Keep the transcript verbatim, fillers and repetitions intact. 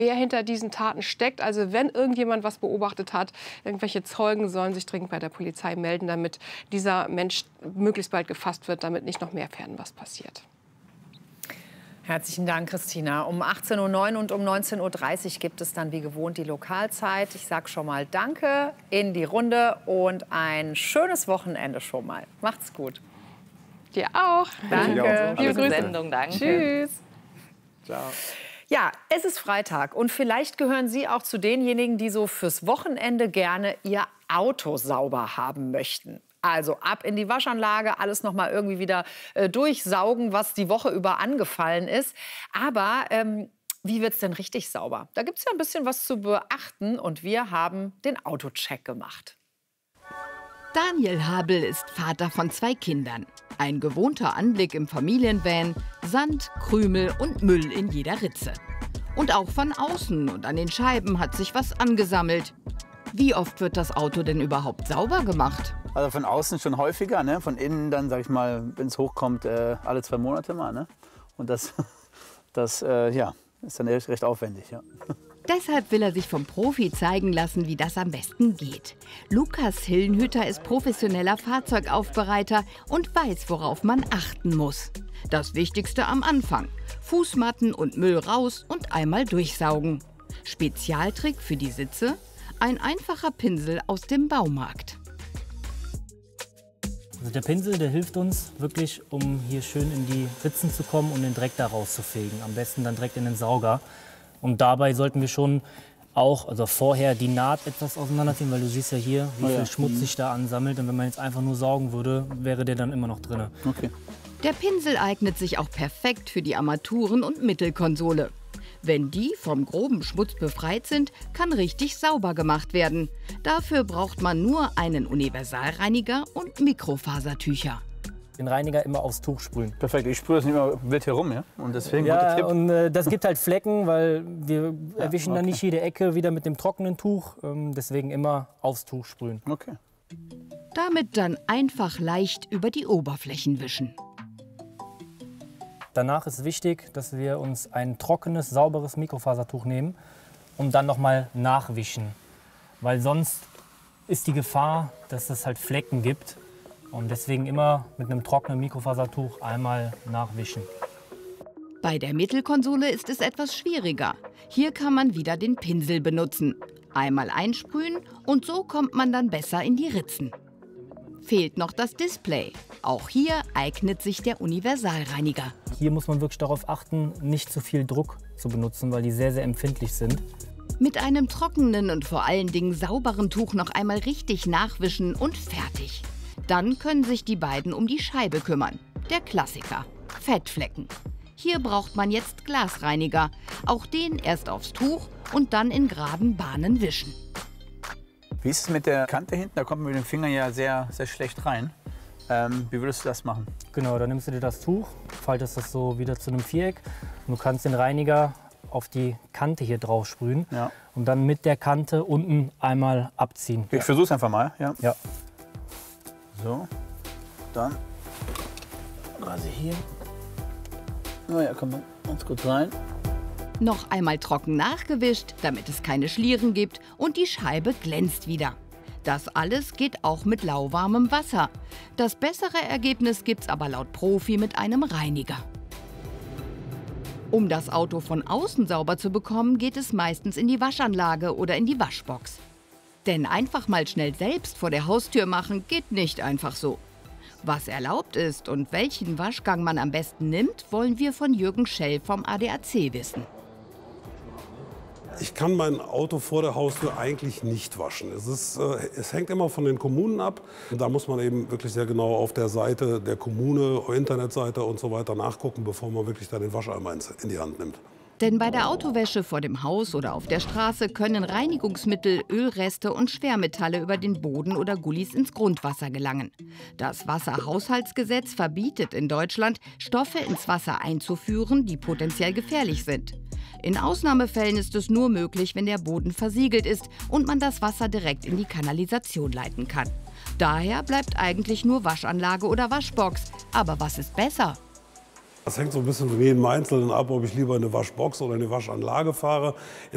wer hinter diesen Taten steckt. Also wenn irgendjemand was beobachtet hat, irgendwelche Zeugen sollen sich dringend bei der Polizei melden, damit dieser Mensch möglichst bald gefasst wird, damit nicht noch mehr Fährten was passiert. Herzlichen Dank, Christina. Um achtzehn Uhr neun und um neunzehn Uhr dreißig gibt es dann wie gewohnt die Lokalzeit. Ich sage schon mal Danke in die Runde und ein schönes Wochenende schon mal. Macht's gut. Dir auch. Danke. Liebe Grüße. Sendung, danke. Tschüss. Ciao. Ja, es ist Freitag und vielleicht gehören Sie auch zu denjenigen, die so fürs Wochenende gerne ihr Auto sauber haben möchten. Also ab in die Waschanlage, alles noch mal irgendwie wieder äh, durchsaugen, was die Woche über angefallen ist. Aber ähm, wie wird's denn richtig sauber? Da gibt's ja ein bisschen was zu beachten und wir haben den Autocheck gemacht. Daniel Habel ist Vater von zwei Kindern. Ein gewohnter Anblick im Familienvan, Sand, Krümel und Müll in jeder Ritze. Und auch von außen und an den Scheiben hat sich was angesammelt. Wie oft wird das Auto denn überhaupt sauber gemacht? Also von außen schon häufiger, ne? Von innen dann, sag ich mal, wenn es hochkommt, äh, alle zwei Monate mal. Ne? Und das, das äh, ja, ist dann recht, recht aufwendig. Ja. Deshalb will er sich vom Profi zeigen lassen, wie das am besten geht. Lukas Hillenhütter ist professioneller Fahrzeugaufbereiter und weiß, worauf man achten muss. Das Wichtigste am Anfang: Fußmatten und Müll raus und einmal durchsaugen. Spezialtrick für die Sitze: ein einfacher Pinsel aus dem Baumarkt. Also der Pinsel, der hilft uns wirklich, um hier schön in die Ritzen zu kommen und den Dreck da rauszufegen. Am besten dann direkt in den Sauger. Und dabei sollten wir schon auch, also vorher die Naht etwas auseinanderziehen, weil du siehst ja hier, wie oh viel ja. Schmutz sich da ansammelt. Und wenn man jetzt einfach nur saugen würde, wäre der dann immer noch drin. Okay. Der Pinsel eignet sich auch perfekt für die Armaturen- und Mittelkonsole. Wenn die vom groben Schmutz befreit sind, kann richtig sauber gemacht werden. Dafür braucht man nur einen Universalreiniger und Mikrofasertücher. Den Reiniger immer aufs Tuch sprühen. Perfekt, ich sprühe das nicht mehr wild herum, ja? Und deswegen ja, Tipp. und äh, das gibt halt Flecken, weil wir Ja, erwischen okay. dann nicht jede Ecke wieder mit dem trockenen Tuch. Ähm, deswegen immer aufs Tuch sprühen. Okay. Damit dann einfach leicht über die Oberflächen wischen. Danach ist wichtig, dass wir uns ein trockenes, sauberes Mikrofasertuch nehmen und dann noch mal nachwischen. Weil sonst ist die Gefahr, dass es halt Flecken gibt. Und deswegen immer mit einem trockenen Mikrofasertuch einmal nachwischen. Bei der Mittelkonsole ist es etwas schwieriger. Hier kann man wieder den Pinsel benutzen. Einmal einsprühen und so kommt man dann besser in die Ritzen. Fehlt noch das Display. Auch hier eignet sich der Universalreiniger. Hier muss man wirklich darauf achten, nicht zu viel Druck zu benutzen, weil die sehr, sehr empfindlich sind. Mit einem trockenen und vor allen Dingen sauberen Tuch noch einmal richtig nachwischen und fertig. Dann können sich die beiden um die Scheibe kümmern. Der Klassiker: Fettflecken. Hier braucht man jetzt Glasreiniger. Auch den erst aufs Tuch und dann in geraden Bahnen wischen. Wie ist es mit der Kante hinten? Da kommt man mit dem Finger ja sehr, sehr schlecht rein. Ähm, wie würdest du das machen? Genau, dann nimmst du dir das Tuch, faltest das so wieder zu einem Viereck. Und du kannst den Reiniger auf die Kante hier drauf sprühen. Ja. Und dann mit der Kante unten einmal abziehen. Ich versuche es einfach mal. Ja. Ja. So, dann quasi hier. Oh ja, komm mal ganz kurz rein. Noch einmal trocken nachgewischt, damit es keine Schlieren gibt und die Scheibe glänzt wieder. Das alles geht auch mit lauwarmem Wasser. Das bessere Ergebnis gibt's aber laut Profi mit einem Reiniger. Um das Auto von außen sauber zu bekommen, geht es meistens in die Waschanlage oder in die Waschbox. Denn einfach mal schnell selbst vor der Haustür machen, geht nicht einfach so. Was erlaubt ist und welchen Waschgang man am besten nimmt, wollen wir von Jürgen Schell vom A D A C wissen. Ich kann mein Auto vor der Haustür eigentlich nicht waschen. Es, ist, äh, es hängt immer von den Kommunen ab. Und da muss man eben wirklich sehr genau auf der Seite der Kommune, Internetseite und so weiter nachgucken, bevor man wirklich da den Wascheimer in die Hand nimmt. Denn bei der Autowäsche vor dem Haus oder auf der Straße können Reinigungsmittel, Ölreste und Schwermetalle über den Boden oder Gullis ins Grundwasser gelangen. Das Wasserhaushaltsgesetz verbietet in Deutschland, Stoffe ins Wasser einzuführen, die potenziell gefährlich sind. In Ausnahmefällen ist es nur möglich, wenn der Boden versiegelt ist und man das Wasser direkt in die Kanalisation leiten kann. Daher bleibt eigentlich nur Waschanlage oder Waschbox. Aber was ist besser? Das hängt so ein bisschen von jedem Einzelnen ab, ob ich lieber eine Waschbox oder eine Waschanlage fahre.